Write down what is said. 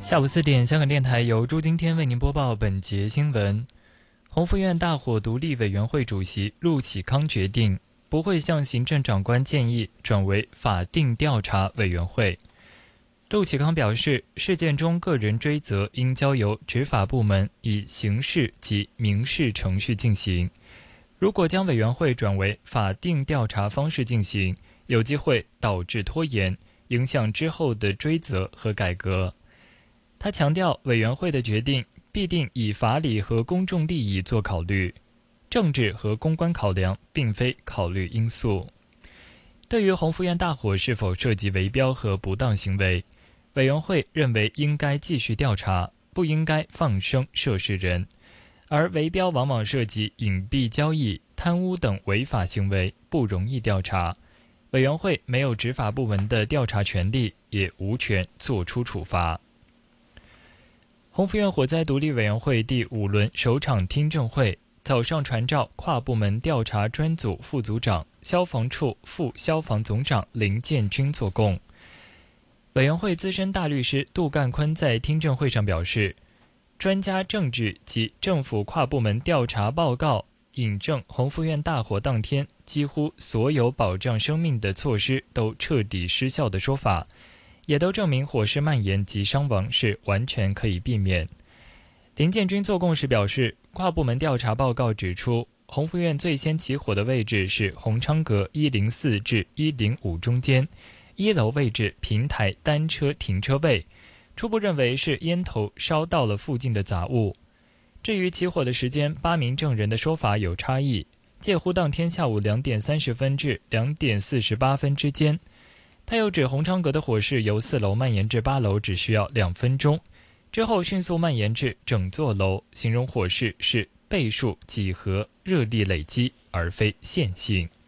下午4点，香港电台由朱今天为您播报本节新闻。洪福苑大火独立委员会主席陆启康决定，不会向行政长官建议转为法定调查委员会。陆启康表示，事件中个人追责应交由执法部门以刑事及民事程序进行。如果将委员会转为法定调查方式进行，有机会导致拖延，影响之后的追责和改革。他强调，委员会的决定必定以法理和公众利益做考虑，政治和公关考量并非考虑因素。对于洪福苑大火是否涉及围标和不当行为，委员会认为应该继续调查，不应该放生涉事人。而围标往往涉及隐蔽交易、贪污等违法行为，不容易调查。委员会没有执法部门的调查权利，也无权作出处罚。洪福苑火灾独立委员会第5轮首场听证会早上传召跨部门调查专组副组长、消防处副消防总长林建军作供。委员会资深大律师杜干坤在听证会上表示，专家证据及政府跨部门调查报告引证洪福苑大火当天几乎所有保障生命的措施都彻底失效的说法，也都证明火势蔓延及伤亡是完全可以避免。林建军作供时表示，跨部门调查报告指出，洪福苑最先起火的位置是鸿昌阁104至105中间，1楼位置平台单车停车位，初步认为是烟头烧到了附近的杂物。至于起火的时间，8名证人的说法有差异，介乎当天下午2点30分至2点48分之间。他又指鸿昌阁的火势由4楼蔓延至8楼只需要2分钟，之后迅速蔓延至整座楼，形容火势是倍数几何热力累积，而非线性。